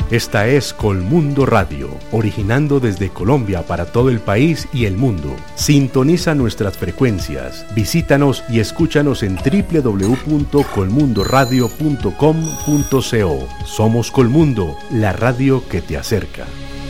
Esta es Colmundo Radio, originando desde Colombia para todo el país y el mundo. Sintoniza nuestras frecuencias, visítanos y escúchanos en www.colmundoradio.com.co. Somos Colmundo, la radio que te acerca.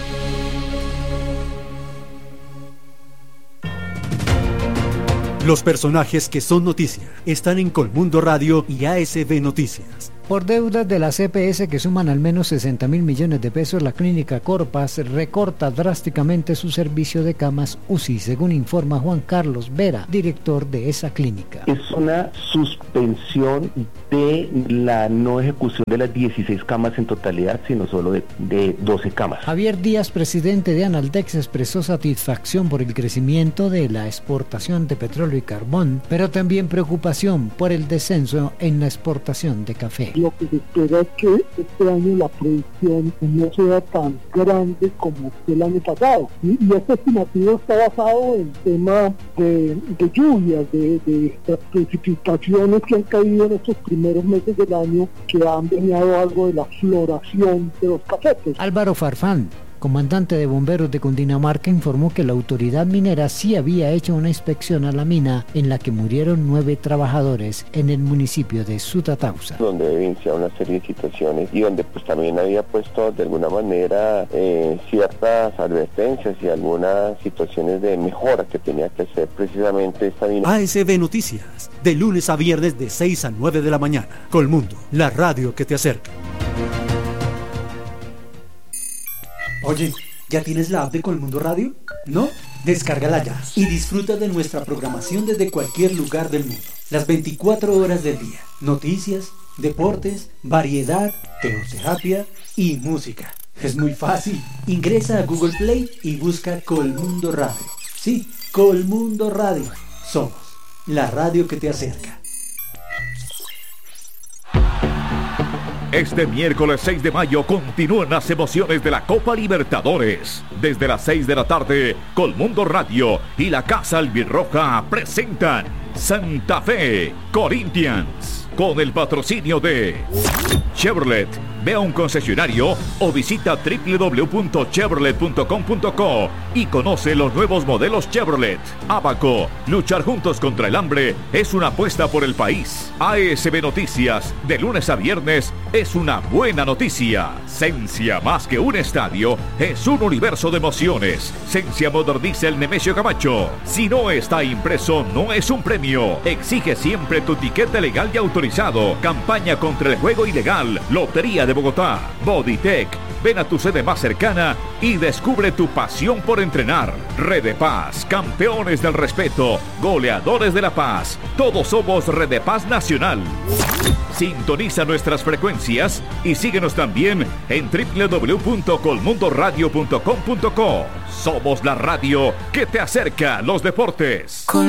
Los personajes que son noticia están en Colmundo Radio y ASB Noticias. Por deudas de la CPS que suman al menos 60.000 millones de pesos, la clínica Corpas recorta drásticamente su servicio de camas UCI, según informa Juan Carlos Vera, director de esa clínica. Es una suspensión de la no ejecución de las 16 camas en totalidad, sino solo de 12 camas. Javier Díaz, presidente de Analdex, expresó satisfacción por el crecimiento de la exportación de petróleo y carbón, pero también preocupación por el descenso en la exportación de café. Lo que se espera es que este año la producción no sea tan grande como el año pasado. Y este estimativo está basado en tema de lluvias, de las precipitaciones que han caído en estos primeros meses del año, que han dañado algo de la floración de los cafetes. Álvaro Farfán, comandante de bomberos de Cundinamarca, informó que la autoridad minera sí había hecho una inspección a la mina en la que murieron 9 trabajadores en el municipio de Sutatausa. Donde evidencia una serie de situaciones y donde pues también había puesto de alguna manera ciertas advertencias y algunas situaciones de mejora que tenía que hacer precisamente esta mina. ASB Noticias, de lunes a viernes de 6 a 9 de la mañana. Colmundo, la radio que te acerca. Oye, ¿ya tienes la app de Colmundo Radio? ¿No? Descárgala ya y disfruta de nuestra programación desde cualquier lugar del mundo. Las 24 horas del día. Noticias, deportes, variedad, teoterapia y música. Es muy fácil. Ingresa a Google Play y busca Colmundo Radio. Sí, Colmundo Radio. Somos la radio que te acerca. Este miércoles 6 de mayo continúan las emociones de la Copa Libertadores. Desde las 6 de la tarde, Colmundo Radio y la Casa Albirroja presentan Santa Fe Corinthians, con el patrocinio de Chevrolet. Ve a un concesionario o visita www.chevrolet.com.co y conoce los nuevos modelos Chevrolet. Abaco, luchar juntos contra el hambre es una apuesta por el país. ASB Noticias, de lunes a viernes, es una buena noticia. Sencia, más que un estadio, es un universo de emociones. Sencia moderniza el Nemesio Camacho. Si no está impreso, no es un premio. Exige siempre tu tiquete legal y autorizado. Campaña contra el juego ilegal. Lotería de Bogotá. Bodytech. Ven a tu sede más cercana y descubre tu pasión por entrenar. Red de Paz, campeones del respeto, goleadores de la paz. Todos somos Red de Paz Nacional. Sintoniza nuestras frecuencias y síguenos también en www.colmundoradio.com.co. Somos la radio que te acerca a los deportes.